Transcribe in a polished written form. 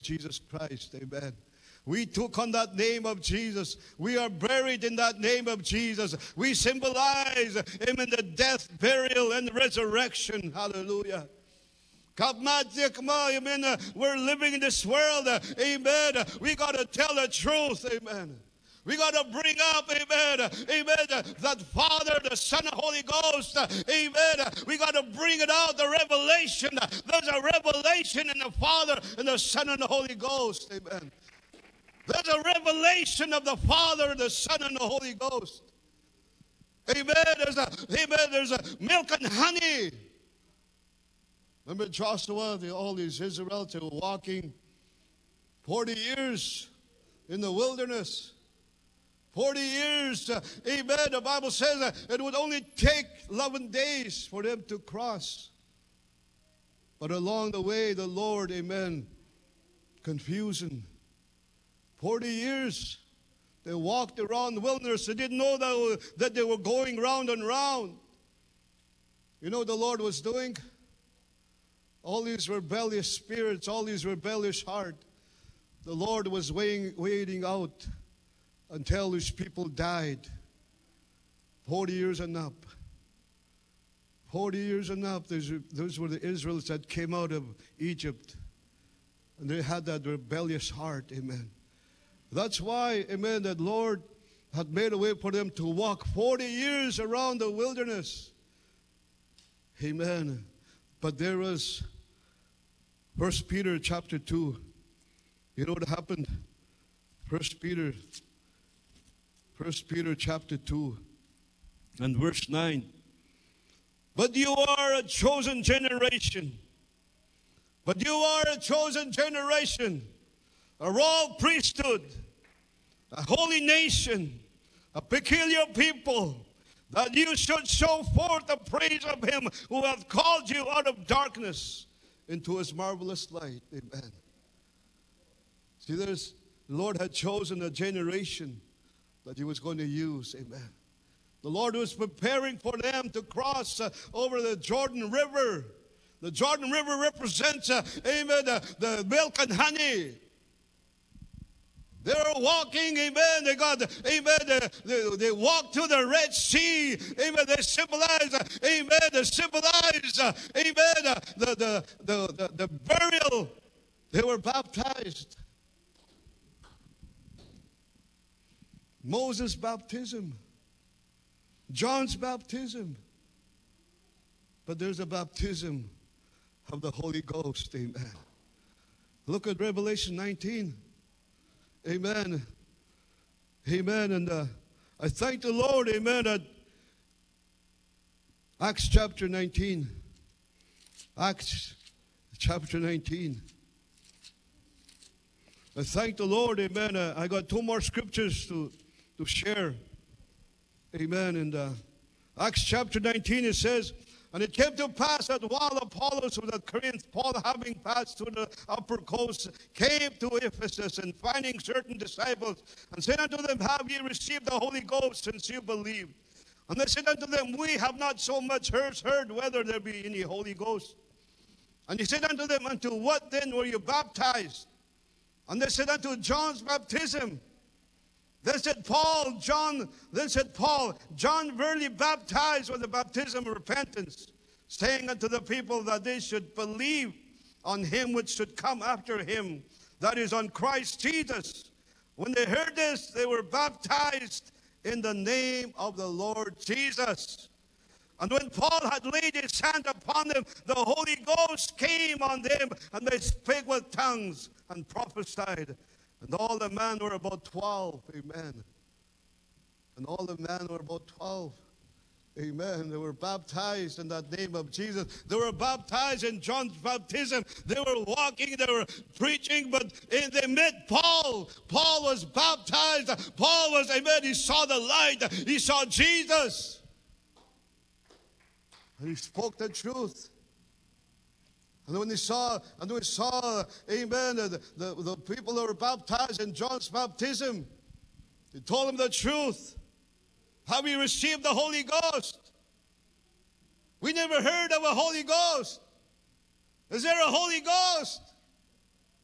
Jesus Christ. Amen. We took on that name of Jesus. We are buried in that name of Jesus. We symbolize Him in the death, burial, and resurrection. Hallelujah. Amen. We're living in this world. Amen. We got to tell the truth. Amen. We got to bring up, amen, that Father, the Son, and Holy Ghost, amen. We got to bring it out, the revelation. There's a revelation in the Father, and the Son, and the Holy Ghost, amen. There's a revelation of the Father, the Son, and the Holy Ghost. Amen. There's a milk and honey. Remember Joshua, all these Israelites, they were walking 40 years in the wilderness. 40 years, amen. The Bible says that it would only take 11 days for them to cross. But along the way, the Lord, amen, confusion. 40 years, they walked around the wilderness. They didn't know that they were going round and round. You know what the Lord was doing? All these rebellious spirits, all these rebellious hearts, the Lord was waiting out until His people died. 40 years and up. 40 years and up. Those were the Israelites that came out of Egypt. And they had that rebellious heart. Amen. That's why, amen, that Lord had made a way for them to walk 40 years around the wilderness. Amen. But there was 1 Peter chapter 2. You know what happened? 1 Peter chapter 2 and verse 9. But you are a chosen generation. But you are a chosen generation, a royal priesthood, a holy nation, a peculiar people, that you should show forth the praise of Him who hath called you out of darkness into His marvelous light. Amen. See, the Lord had chosen a generation that He was going to use. Amen. The Lord was preparing for them to cross over the Jordan River. The Jordan River represents, amen, the milk and honey. They were walking, amen. They got, amen. They walked to the Red Sea, amen. They symbolize, amen. They symbolize, amen. The burial. They were baptized. Moses' baptism, John's baptism. But there's a baptism of the Holy Ghost. Amen. Look at Revelation 19. Amen. Amen. And I thank the Lord, amen, at Acts chapter 19. Acts chapter 19. I thank the Lord, amen. I got two more scriptures to share. Amen. And Acts chapter 19, it says, and it came to pass that while Apollos was at Corinth, Paul, having passed through the upper coast, came to Ephesus, and finding certain disciples, and said unto them, have ye received the Holy Ghost since you believed? And they said unto them, we have not so much heard whether there be any Holy Ghost. And he said unto them, unto what then were you baptized? And they said, unto John's baptism. Then said Paul, John verily baptized with the baptism of repentance, saying unto the people that they should believe on Him which should come after him, that is, on Christ Jesus. When they heard this, they were baptized in the name of the Lord Jesus. And when Paul had laid his hand upon them, the Holy Ghost came on them, and they spake with tongues and prophesied. And all the men were about 12. Amen. And all the men were about 12. Amen. They were baptized in that name of Jesus. They were baptized in John's baptism. They were walking, they were preaching, but they met Paul. Paul was baptized. Paul was, amen, he saw the light. He saw Jesus. And he spoke the truth. And when he saw, amen, the people that were baptized in John's baptism, he told them the truth. Have you received the Holy Ghost? We never heard of a Holy Ghost. Is there a Holy Ghost?